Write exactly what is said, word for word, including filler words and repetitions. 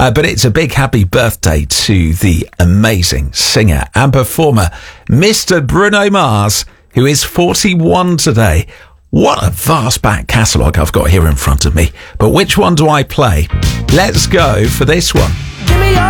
Uh, but it's a big happy birthday to the amazing singer and performer, Mister Bruno Mars, who is forty-one today. What a vast back catalogue I've got here in front of me. But which one do I play? Let's go for this one. Give me your